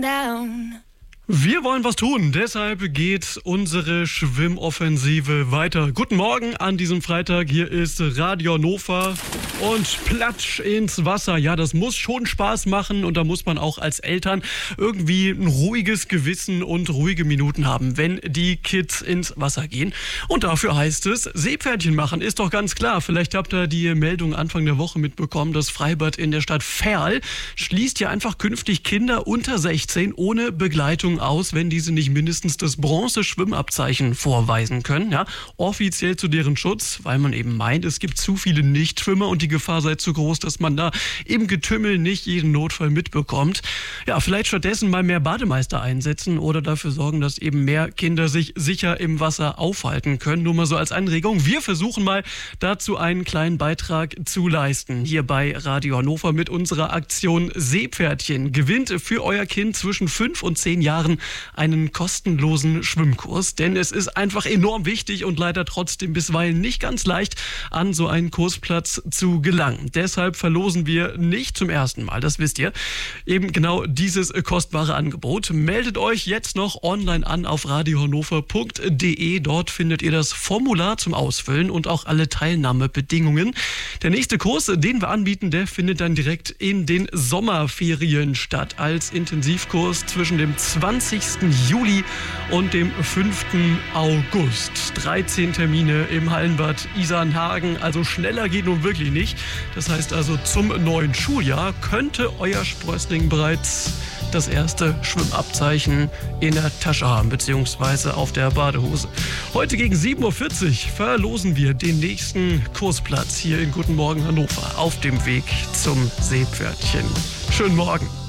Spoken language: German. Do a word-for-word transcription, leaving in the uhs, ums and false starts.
down. Wir wollen was tun, deshalb geht unsere Schwimmoffensive weiter. Guten Morgen an diesem Freitag, hier ist Radio Hannover und Platsch ins Wasser. Ja, das muss schon Spaß machen und da muss man auch als Eltern irgendwie ein ruhiges Gewissen und ruhige Minuten haben, wenn die Kids ins Wasser gehen. Und dafür heißt es, Seepferdchen machen, ist doch ganz klar. Vielleicht habt ihr die Meldung Anfang der Woche mitbekommen, das Freibad in der Stadt Verl schließt ja einfach künftig Kinder unter sechzehn ohne Begleitung aus, wenn diese nicht mindestens das Bronze-Schwimmabzeichen vorweisen können. Ja, offiziell zu deren Schutz, weil man eben meint, es gibt zu viele Nichtschwimmer und die Gefahr sei zu groß, dass man da im Getümmel nicht jeden Notfall mitbekommt. Ja, vielleicht stattdessen mal mehr Bademeister einsetzen oder dafür sorgen, dass eben mehr Kinder sich sicher im Wasser aufhalten können. Nur mal so als Anregung. Wir versuchen mal dazu einen kleinen Beitrag zu leisten. Hier bei Radio Hannover mit unserer Aktion Seepferdchen. Gewinnt für euer Kind zwischen fünf und zehn Jahren einen kostenlosen Schwimmkurs, denn es ist einfach enorm wichtig und leider trotzdem bisweilen nicht ganz leicht, an so einen Kursplatz zu gelangen. Deshalb verlosen wir nicht zum ersten Mal, das wisst ihr, eben genau dieses kostbare Angebot. Meldet euch jetzt noch online an auf radiohannover punkt de. Dort findet ihr das Formular zum Ausfüllen und auch alle Teilnahmebedingungen. Der nächste Kurs, den wir anbieten, der findet dann direkt in den Sommerferien statt, als Intensivkurs zwischen dem zwanzigsten Juli und dem fünften August. dreizehn Termine im Hallenbad Isarnhagen, also schneller geht nun wirklich nicht. Das heißt also, zum neuen Schuljahr könnte euer Sprössling bereits das erste Schwimmabzeichen in der Tasche haben, beziehungsweise auf der Badehose. Heute gegen sieben Uhr vierzig verlosen wir den nächsten Kursplatz hier in Guten Morgen Hannover auf dem Weg zum Seepferdchen. Schönen Morgen.